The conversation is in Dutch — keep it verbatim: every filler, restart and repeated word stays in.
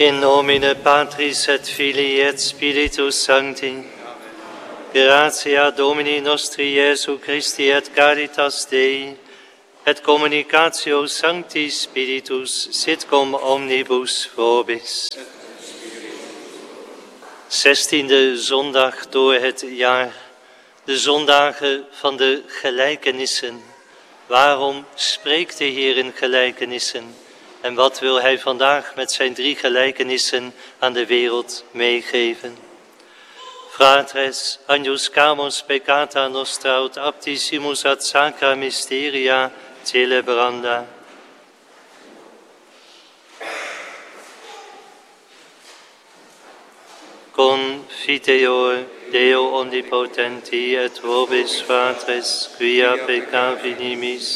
In nomine Patris et Filii et Spiritus Sancti. Gratia Domini nostri Iesu Christi et caritas Dei et communicatio Sancti Spiritus sit cum omnibus vobis. Zestiende zondag door het jaar, de zondagen van de gelijkenissen. Waarom spreekt de Heer in gelijkenissen? En wat wil Hij vandaag met zijn drie gelijkenissen aan de wereld meegeven? Fratres, agnuscamus peccata nostra ut aptissimus ad sacra mysteria celebranda. Confiteor Deo omnipotenti et vobis Fratres, quia peccavi nimis,